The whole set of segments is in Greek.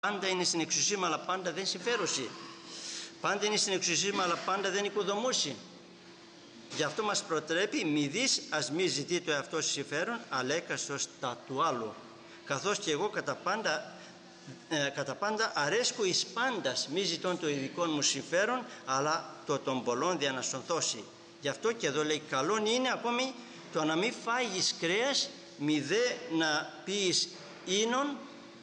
Πάντα είναι στην εξουσία μου, αλλά πάντα δεν συμφέρουσει. Πάντα είναι στην εξουσία μου, αλλά πάντα δεν οικοδομούσει. Γι' αυτό μας προτρέπει μη δεις, ας μη ζητεί το εαυτό σου συμφέρον, αλλά έκαστος τα του άλλου. Καθώς και εγώ κατά πάντα αρέσκω εις πάντας, μη ζητών το ειδικό μου συμφέρον, αλλά το των πολλών δια να σωθώσει. Γι' αυτό και εδώ λέει, καλόν είναι ακόμη το να μην φάγεις κρέας, μη δε να πεις ίνον,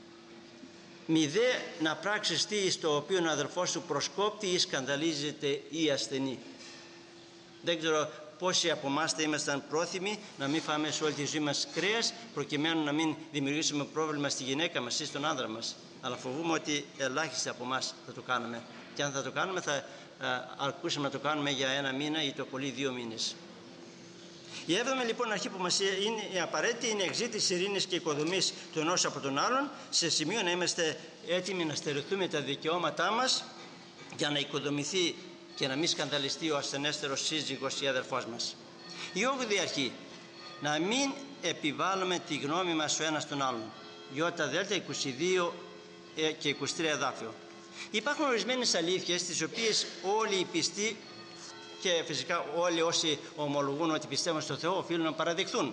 μη δε να πράξεις τι στο οποίο ο αδελφός σου προσκόπτει ή σκανδαλίζεται ή ασθενεί. Δεν ξέρω πόσοι από εμάς θα ήμασταν πρόθυμοι να μην φάμε σε όλη τη ζωή μας κρέας, προκειμένου να μην δημιουργήσουμε πρόβλημα στη γυναίκα μας ή στον άνδρα μας. Αλλά φοβούμαι ότι ελάχιστοι από εμάς θα το κάνουμε. Και αν θα το κάνουμε, θα αρκούσαμε να το κάνουμε για 1 μήνα ή το πολύ 2 μήνες. Η 7η λοιπόν αρχή που μας είναι απαραίτητη είναι η εξήτηση ειρήνης και οικοδομής του ενός από τον άλλον, σε σημείο να είμαστε έτοιμοι να στερηθούμε τα δικαιώματά μας για να οικοδομηθεί και να μην σκανδαλιστεί ο ασθενέστερος σύζυγος ή αδερφός μας. Η 8η αρχή, να μην επιβάλλουμε τη γνώμη μας ο ένας τον άλλον. Δέλτα 22 και 23 εδάφιο. Υπάρχουν ορισμένες αλήθειες τις οποίες όλοι οι πιστοί και φυσικά όλοι όσοι ομολογούν ότι πιστεύουν στο Θεό οφείλουν να παραδειχθούν.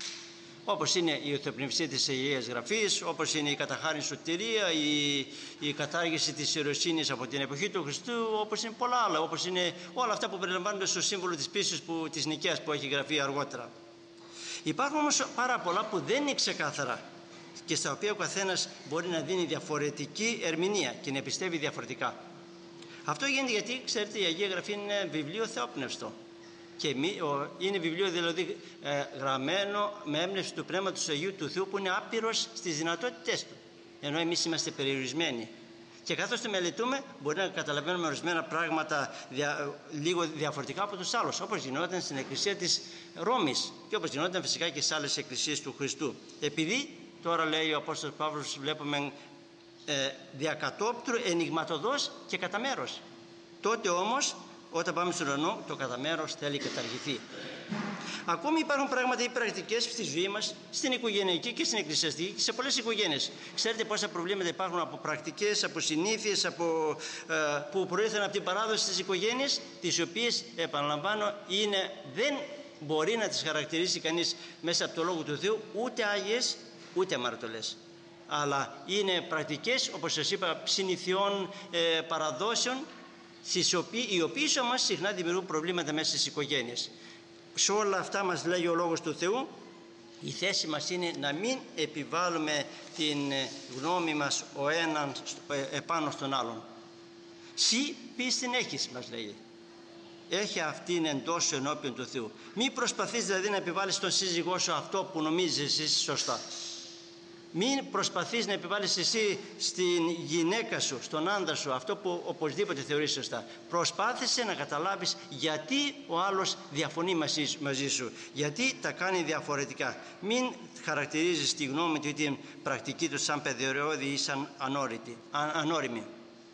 Όπως είναι η ορθοπνευστία της Αγίας Γραφής, όπως είναι η καταχάριν σωτηρία, η κατάργηση της ιεροσύνης από την εποχή του Χριστού, όπως είναι πολλά άλλα, όπως είναι όλα αυτά που περιλαμβάνονται στο σύμβολο της πίστης της Νικαίας που έχει γραφεί αργότερα. Υπάρχουν όμως πάρα πολλά που δεν είναι ξεκάθαρα και στα οποία ο καθένας μπορεί να δίνει διαφορετική ερμηνεία και να πιστεύει διαφορετικά. Αυτό γίνεται γιατί, ξέρετε, η Αγία Γραφή είναι βιβλίο θεόπνευστο και είναι βιβλίο δηλαδή γραμμένο με έμπνευση του Πνεύματος του Αγίου του Θεού, που είναι άπειρος στις δυνατότητές του, ενώ εμείς είμαστε περιορισμένοι. Και καθώς το μελετούμε μπορεί να καταλαβαίνουμε ορισμένα πράγματα λίγο διαφορετικά από τους άλλους, όπως γινόταν στην Εκκλησία της Ρώμης και όπως γινόταν φυσικά και σε άλλες εκκλησίες του Χριστού. Επειδή τώρα, λέει ο Απόστολος Παύλος, βλέπουμε διακατόπτρου, ενιγματωδώς και κατά μέρος. Τότε όμως όταν πάμε στον ουρανό, το κατά μέρος θέλει καταργηθεί. Ακόμη υπάρχουν πράγματα ή πρακτικές στη ζωή μας, στην οικογενειακή και στην εκκλησιαστική και σε πολλές οικογένειες. Ξέρετε πόσα προβλήματα υπάρχουν από πρακτικές, από συνήθειες, που προήλθαν από την παράδοση της οικογένειας, τις οποίες, επαναλαμβάνω, δεν μπορεί να τις χαρακτηρίσει κανείς μέσα από το Λόγο του Θεού ούτε άγιες ούτε αμαρτωλές. Αλλά είναι πρακτικές, όπως σας είπα, συνηθιών, παραδόσεων, οι οποίες όμως συχνά δημιουργούν προβλήματα μέσα στις οικογένειες. Σε όλα αυτά μας λέει ο Λόγος του Θεού, η θέση μας είναι να μην επιβάλλουμε την γνώμη μας ο έναν επάνω στον άλλον. «Συ πίστην έχεις», μας λέει, έχει αυτήν εντός σου ενώπιον του Θεού. Μην προσπαθείς δηλαδή να επιβάλλεις στον σύζυγό σου αυτό που νομίζεις εσύ σωστά. Μην προσπαθείς να επιβάλλεις εσύ στην γυναίκα σου, στον άντρα σου, αυτό που οπωσδήποτε θεωρείς σωστά. Προσπάθησε να καταλάβεις γιατί ο άλλος διαφωνεί μαζί σου, γιατί τα κάνει διαφορετικά. Μην χαρακτηρίζεις τη γνώμη του ή την πρακτική του σαν παιδιωριώδη ή σαν ανώριμη.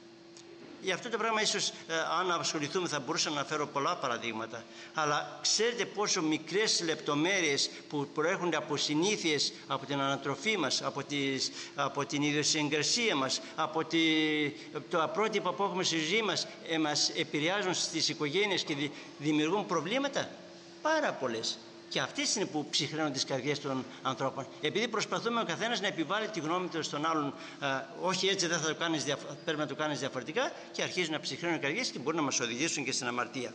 Για αυτό το πράγμα ίσως αν ασχοληθούμε θα μπορούσα να φέρω πολλά παραδείγματα. Αλλά ξέρετε πόσο μικρές λεπτομέρειες που προέρχονται από συνήθειες, από την ανατροφή μας, από την ιδιοσυγκρασία μας, από τα πρότυπα που έχουμε στη ζωή μας επηρεάζουν στις οικογένειες και δημιουργούν προβλήματα. Πάρα πολλές. Και αυτές είναι που ψυχραίνουν τις καρδιές των ανθρώπων. Επειδή προσπαθούμε ο καθένας να επιβάλλει τη γνώμη του στον άλλον, όχι έτσι δεν θα το κάνεις, πρέπει να το κάνεις διαφορετικά, και αρχίζουν να ψυχραίνουν οι καρδιές και μπορούν να μας οδηγήσουν και στην αμαρτία.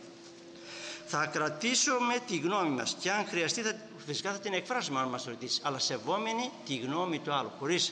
Θα κρατήσουμε τη γνώμη μας και αν χρειαστεί φυσικά θα την εκφράσουμε αν μας ρωτήσει, αλλά σεβόμενοι τη γνώμη του άλλου, χωρίς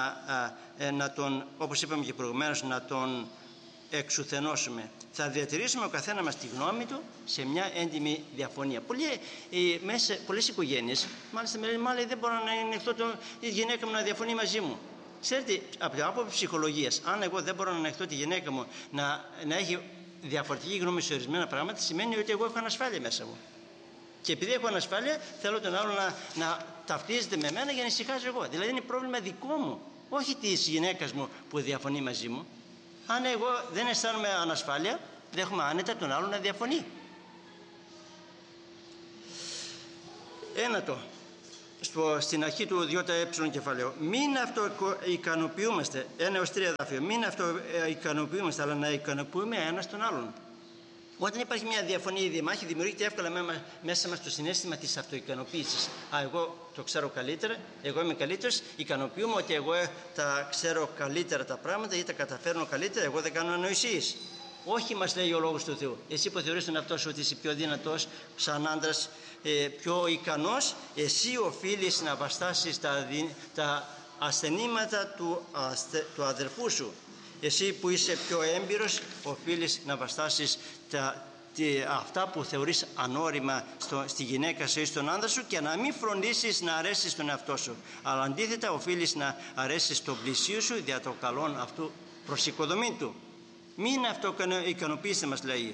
να τον, όπως είπαμε και προηγουμένως, να τον εξουθενώσουμε. Θα διατηρήσουμε ο καθένα μας τη γνώμη του σε μια έντιμη διαφωνία. Πολλές οικογένειες μάλιστα δεν μπορώ να ανεχθώ η γυναίκα μου να διαφωνεί μαζί μου. Ξέρετε, από την άποψη ψυχολογίας, αν εγώ δεν μπορώ να ανεχθώ τη γυναίκα μου να έχει διαφορετική γνώμη σε ορισμένα πράγματα, σημαίνει ότι εγώ έχω ανασφάλεια μέσα μου. Και επειδή έχω ανασφάλεια, θέλω τον άλλο να ταυτίζεται με μένα για να ησυχάζω εγώ. Δηλαδή είναι πρόβλημα δικό μου, όχι της γυναίκας μου που διαφωνεί μαζί μου. Αν εγώ δεν αισθάνομαι ανασφάλεια, δέχομαι άνετα τον άλλον να διαφωνεί. Ένατο, στην αρχή του 2 κεφαλαίου. Μην αυτοικανοποιούμαστε, 1-3 εδάφιο, μην αυτοικανοποιούμαστε, αλλά να ικανοποιούμε ένας τον άλλον. Όταν υπάρχει μια διαφωνία ή διαμάχη, δημιουργείται εύκολα μέσα μας το συναίσθημα της αυτοικανοποίησης. Εγώ το ξέρω καλύτερα, εγώ είμαι καλύτερος, ικανοποιούμε ότι εγώ τα ξέρω καλύτερα τα πράγματα ή τα καταφέρνω καλύτερα, εγώ δεν κάνω ανοησίες. Όχι, μας λέει ο Λόγος του Θεού. Εσύ που θεωρείς τον εαυτό σου ότι είσαι πιο δυνατός, σαν άντρας, πιο ικανός, εσύ οφείλεις να βαστάσεις τα ασθενήματα του αδερφού σου. Εσύ που είσαι πιο έμπειρος, οφείλεις να βαστάσεις αυτά που θεωρείς ανώριμα στη γυναίκα σου ή στον άντρα σου και να μην φροντίσεις να αρέσεις τον εαυτό σου. Αλλά αντίθετα οφείλεις να αρέσεις τον πλησίο σου δια το καλόν αυτού προς οικοδομή του. Μην αυτοικανοποιήσετε, μας λέει,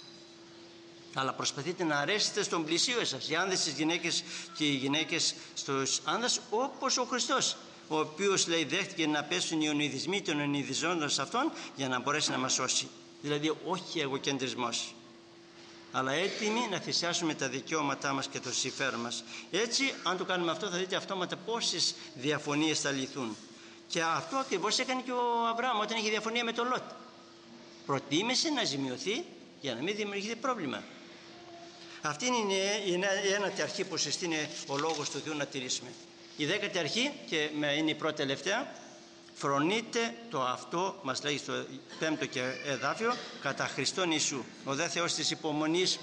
αλλά προσπαθείτε να αρέσετε στον πλησίο σας, οι άνδρες στις γυναίκες και οι γυναίκες στους άνδρες, όπως ο Χριστός, ο οποίος, λέει, δέχτηκε να πέσουν οι ονειδισμοί των ονειδιζόντων σε αυτόν για να μπορέσει να μας σώσει. Δηλαδή όχι εγωκεντρισμός, αλλά έτοιμοι να θυσιάσουμε τα δικαιώματά μας και το συμφέρον μας. Έτσι, αν το κάνουμε αυτό, θα δείτε αυτόματα πόσες διαφωνίες θα λυθούν. Και αυτό ακριβώς έκανε και ο Αβραάμ όταν είχε διαφωνία με τον Λότ. Προτίμησε να ζημιωθεί για να μην δημιουργηθεί πρόβλημα. Αυτή είναι η ένατη αρχή που συστήνει ο Λόγος του Θεού να τηρήσουμε. Η 10η αρχή, και είναι η πρώτη τελευταία, φρονείτε το αυτό, μας λέει στο 5ο και εδάφιο, κατά Χριστόν Ιησού. Ο δε Θεός της υπομονής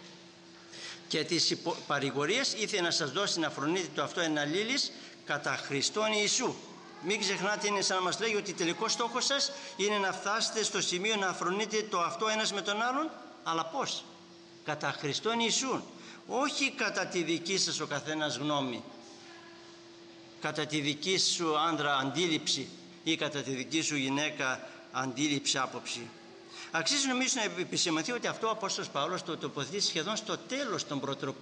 και της παρηγορίας ήθελε να σας δώσει να φρονείτε το αυτό εν αλλήλεις κατά Χριστόν Ιησού. Μην ξεχνάτε, είναι σαν να μας λέει ότι τελικός στόχος σας είναι να φτάσετε στο σημείο να φρονείτε το αυτό ένας με τον άλλον, αλλά πώς? Κατά Χριστόν Ιησού, όχι κατά τη δική σας ο καθένας γνώμη, κατά τη δική σου άντρα αντίληψη ή κατά τη δική σου γυναίκα αντίληψη, άποψη. Αξίζει νομίζω να επισημανθεί ότι αυτό ο Απόστολος Παύλος το τοποθετεί σχεδόν στο τέλος των προτροπών